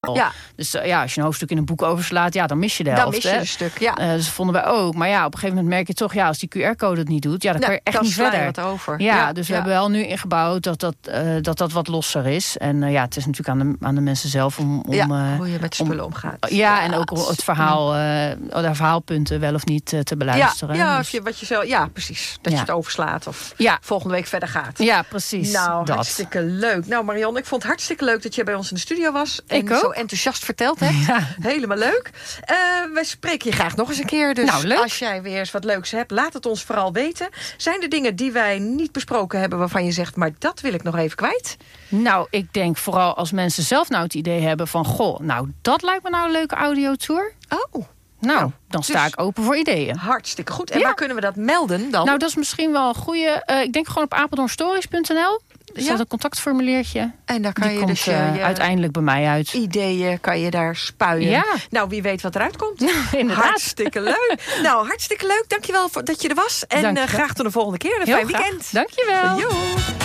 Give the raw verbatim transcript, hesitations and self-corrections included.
Ja. Dus uh, ja, als je een hoofdstuk in een boek overslaat, ja, dan mis je de helft. Dan mis je hè? een stuk, ja. Uh, dus dat vonden wij ook. Maar ja, op een gegeven moment merk je toch, ja, als die Q R-code het niet doet, ja, dan ja, kan je echt dan niet sla je verder. wat over. Ja, Ja, dus we ja. hebben wel nu ingebouwd dat dat, uh, dat dat wat losser is. En uh, ja, het is natuurlijk aan de, aan de mensen zelf om... om ja, uh, hoe je met spullen omgaat. Ja, ja, en ook het verhaal, uh, de verhaalpunten wel of niet uh, te beluisteren. Ja, ja, dus. of je, wat je zo, ja precies. Dat ja. je het overslaat of ja. volgende week verder gaat. Ja, precies. Nou, dat. hartstikke leuk. Nou, Marion, ik vond het hartstikke leuk dat je bij ons in de studio was. En Ik ook. zo enthousiast verteld hebt. Ja. Helemaal leuk. Uh, wij spreken je graag nog eens een keer. Dus nou, leuk. als jij weer eens wat leuks hebt, laat het ons vooral weten. Zijn er dingen die wij niet besproken hebben waarvan je zegt, maar dat wil ik nog even kwijt? Nou, ik denk vooral als mensen zelf nou het idee hebben van, goh, nou, dat lijkt me nou een leuke audiotour. Oh. Nou, nou dan sta dus ik open voor ideeën. Hartstikke goed. En ja. waar kunnen we dat melden dan? Nou, dat is misschien wel een goede. Uh, ik denk gewoon op apeldoornstories punt n l. Er staat ja? een contactformuliertje. En daar kan Die je komt, dus je, uh, je uiteindelijk bij mij uit. Ideeën kan je daar spuien. Ja. Nou, wie weet wat eruit komt. Ja, inderdaad. Hartstikke leuk. Nou, hartstikke leuk. Dankjewel voor dat je er was. En uh, graag tot de volgende keer. Een Heel fijn graag. weekend. Dankjewel. Jo.